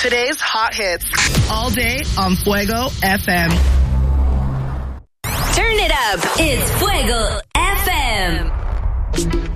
Today's hot hits. All day on Fuego FM. Turn it up. It's Fuego FM.